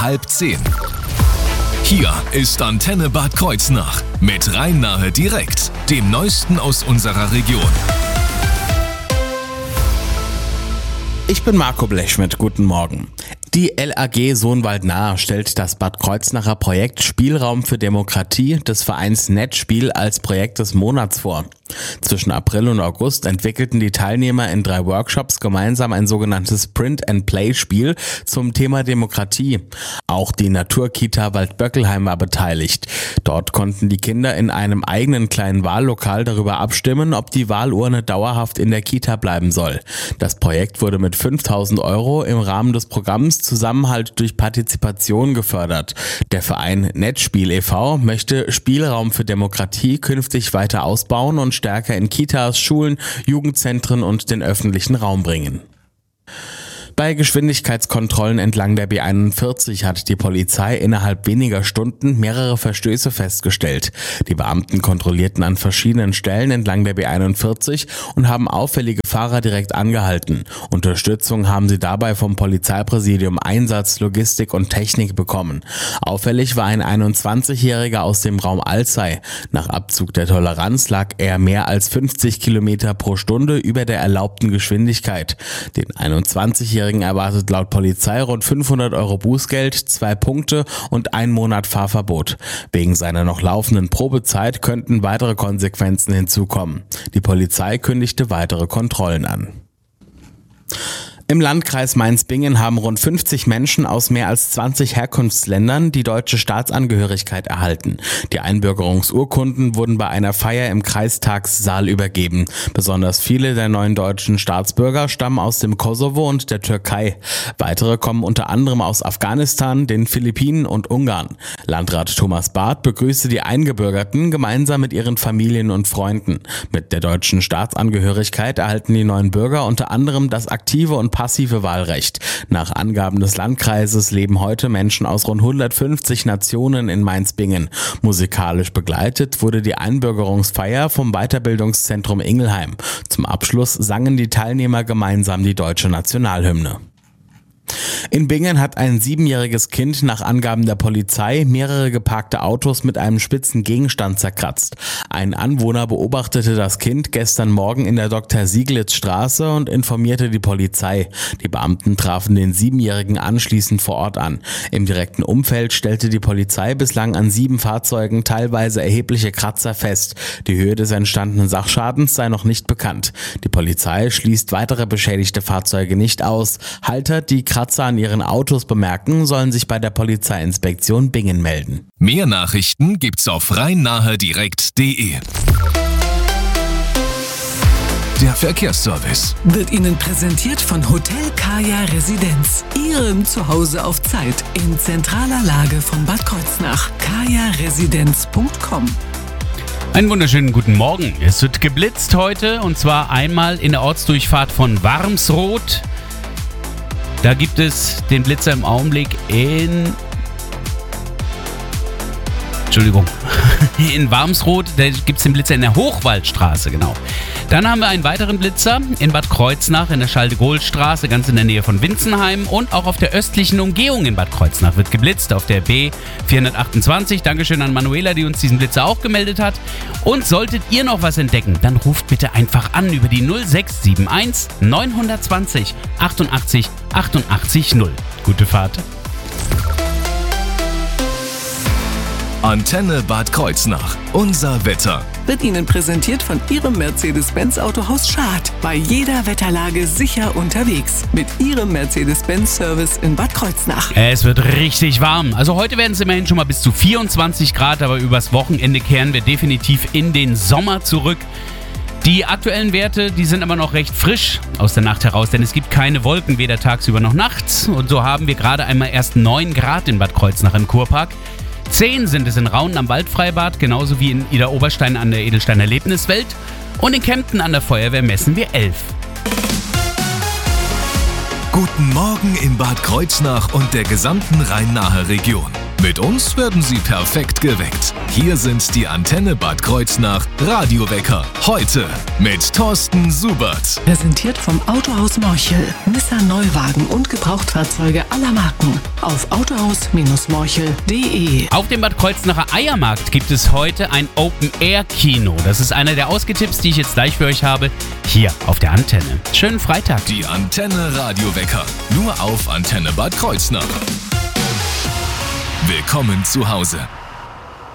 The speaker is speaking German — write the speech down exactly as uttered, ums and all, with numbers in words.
halb zehn. Hier ist Antenne Bad Kreuznach mit Rhein-Nahe direkt, dem Neuesten aus unserer Region. Ich bin Marco Blechschmidt, guten Morgen. Die L A G Sohnwald-Nahe stellt das Bad Kreuznacher Projekt Spielraum für Demokratie des Vereins Netzspiel als Projekt des Monats vor. Zwischen April und August entwickelten die Teilnehmer in drei Workshops gemeinsam ein sogenanntes Print-and-Play-Spiel zum Thema Demokratie. Auch die Naturkita Waldböckelheim war beteiligt. Dort konnten die Kinder in einem eigenen kleinen Wahllokal darüber abstimmen, ob die Wahlurne dauerhaft in der Kita bleiben soll. Das Projekt wurde mit fünftausend Euro im Rahmen des Programms Zusammenhalt durch Partizipation gefördert. Der Verein Netzspiel e V möchte Spielraum für Demokratie künftig weiter ausbauen und stärker in Kitas, Schulen, Jugendzentren und den öffentlichen Raum bringen. Bei Geschwindigkeitskontrollen entlang der B einundvierzig hat die Polizei innerhalb weniger Stunden mehrere Verstöße festgestellt. Die Beamten kontrollierten an verschiedenen Stellen entlang der B einundvierzig und haben auffällige Fahrer direkt angehalten. Unterstützung haben sie dabei vom Polizeipräsidium Einsatz, Logistik und Technik bekommen. Auffällig war ein einundzwanzigjähriger aus dem Raum Alzey. Nach Abzug der Toleranz lag er mehr als fünfzig Kilometer pro Stunde über der erlaubten Geschwindigkeit. Den einundzwanzigjährigen erwartet laut Polizei rund fünfhundert Euro Bußgeld, zwei Punkte und ein Monat Fahrverbot. Wegen seiner noch laufenden Probezeit könnten weitere Konsequenzen hinzukommen. Die Polizei kündigte weitere Kontrollen an. Im Landkreis Mainz-Bingen haben rund fünfzig Menschen aus mehr als zwanzig Herkunftsländern die deutsche Staatsangehörigkeit erhalten. Die Einbürgerungsurkunden wurden bei einer Feier im Kreistagssaal übergeben. Besonders viele der neuen deutschen Staatsbürger stammen aus dem Kosovo und der Türkei. Weitere kommen unter anderem aus Afghanistan, den Philippinen und Ungarn. Landrat Thomas Barth begrüßte die Eingebürgerten gemeinsam mit ihren Familien und Freunden. Mit der deutschen Staatsangehörigkeit erhalten die neuen Bürger unter anderem das aktive und passive Wahlrecht. Nach Angaben des Landkreises leben heute Menschen aus rund hundertfünfzig Nationen in Mainz-Bingen. Musikalisch begleitet wurde die Einbürgerungsfeier vom Weiterbildungszentrum Ingelheim. Zum Abschluss sangen die Teilnehmer gemeinsam die deutsche Nationalhymne. In Bingen hat ein siebenjähriges Kind nach Angaben der Polizei mehrere geparkte Autos mit einem spitzen Gegenstand zerkratzt. Ein Anwohner beobachtete das Kind gestern Morgen in der Doktor-Sieglitz-Straße und informierte die Polizei. Die Beamten trafen den Siebenjährigen anschließend vor Ort an. Im direkten Umfeld stellte die Polizei bislang an sieben Fahrzeugen teilweise erhebliche Kratzer fest. Die Höhe des entstandenen Sachschadens sei noch nicht bekannt. Die Polizei schließt weitere beschädigte Fahrzeuge nicht aus. Halter, die Kratzer an ihren Autos bemerken, sollen sich bei der Polizeiinspektion Bingen melden. Mehr Nachrichten gibt's auf rhein-nahe direkt punkt de. Der Verkehrsservice wird Ihnen präsentiert von Hotel Kaya Residenz, Ihrem Zuhause auf Zeit, in zentraler Lage von Bad Kreuznach. kaya residenz punkt com. Einen wunderschönen guten Morgen. Es wird geblitzt heute, und zwar einmal in der Ortsdurchfahrt von Warmsroth. Da gibt es den Blitzer im Augenblick in... Entschuldigung. In Warmsroth, da gibt es den Blitzer in der Hochwaldstraße, genau. Dann haben wir einen weiteren Blitzer in Bad Kreuznach in der Schalde-Gohl-Straße, ganz in der Nähe von Winzenheim. Und auch auf der östlichen Umgehung in Bad Kreuznach wird geblitzt, auf der B vierhundertachtundzwanzig. Dankeschön an Manuela, die uns diesen Blitzer auch gemeldet hat. Und solltet ihr noch was entdecken, dann ruft bitte einfach an über die null sechs sieben eins neun zwei null achtundachtzig achtundachtzig null. Gute Fahrt. Antenne Bad Kreuznach. Unser Wetter. Wird Ihnen präsentiert von Ihrem Mercedes-Benz Autohaus Schad. Bei jeder Wetterlage sicher unterwegs. Mit Ihrem Mercedes-Benz-Service in Bad Kreuznach. Es wird richtig warm. Also heute werden es immerhin schon mal bis zu vierundzwanzig Grad, aber übers Wochenende kehren wir definitiv in den Sommer zurück. Die aktuellen Werte, die sind aber noch recht frisch aus der Nacht heraus, denn es gibt keine Wolken, weder tagsüber noch nachts. Und so haben wir gerade einmal erst neun Grad in Bad Kreuznach im Kurpark. zehn sind es in Raunen am Waldfreibad, genauso wie in Idar-Oberstein an der Edelsteiner Erlebniswelt. Und in Kempten an der Feuerwehr messen wir elf. Guten Morgen in Bad Kreuznach und der gesamten Rhein-Nahe Region. Mit uns werden Sie perfekt geweckt. Hier sind die Antenne Bad Kreuznach Radiowecker. Heute mit Thorsten Subert. Präsentiert vom Autohaus Morchel. Nissan Neuwagen und Gebrauchtfahrzeuge aller Marken. Auf autohaus morchel punkt de. Auf dem Bad Kreuznacher Eiermarkt gibt es heute ein Open-Air-Kino. Das ist einer der Ausgetipps, die ich jetzt gleich für euch habe, hier auf der Antenne. Schönen Freitag. Die Antenne Radiowecker. Nur auf Antenne Bad Kreuznach. Willkommen zu Hause.